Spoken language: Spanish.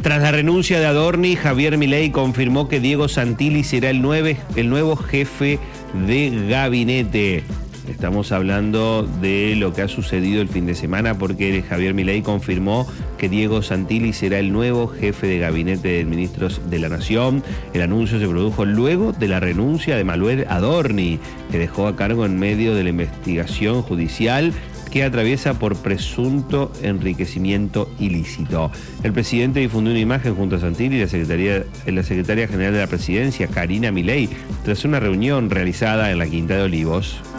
Tras la renuncia de Adorni, Javier Milei confirmó que Diego Santilli será el nuevo jefe de gabinete. Estamos hablando de lo que ha sucedido el fin de semana porque Javier Milei confirmó que Diego Santilli será el nuevo jefe de gabinete de ministros de la Nación. El anuncio se produjo luego de la renuncia de Manuel Adorni, que dejó a cargo en medio de la investigación judicial que atraviesa por presunto enriquecimiento ilícito. El presidente difundió una imagen junto a Santilli y la secretaria general de la presidencia, Karina Milei, tras una reunión realizada en la Quinta de Olivos.